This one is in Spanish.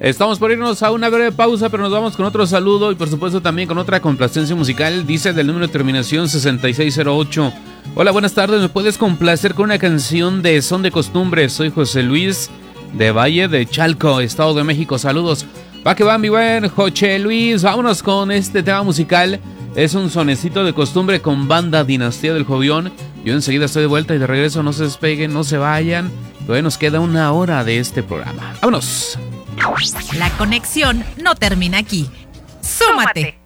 Estamos por irnos a una breve pausa, pero nos vamos con otro saludo y por supuesto también con otra complacencia musical. Dice del número de terminación 6608. Hola, buenas tardes. ¿Me puedes complacer con una canción de Son de Costumbre? Soy José Luis de Valle de Chalco, Estado de México. Saludos. Va que va, mi buen José Luis. Vámonos con este tema musical. Es un sonecito de costumbre con banda Dinastía del Jovión. Yo enseguida estoy de vuelta y de regreso. No se despeguen, no se vayan. Todavía nos queda una hora de este programa. ¡Vámonos! La conexión no termina aquí. ¡Súmate!